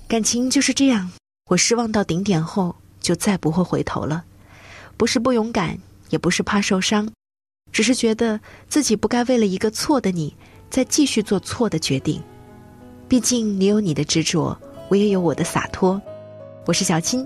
感情就是这样，我失望到顶点后就再不会回头了。不是不勇敢，也不是怕受伤，只是觉得自己不该为了一个错的你再继续做错的决定。毕竟你有你的执着，我也有我的洒脱。我是小青，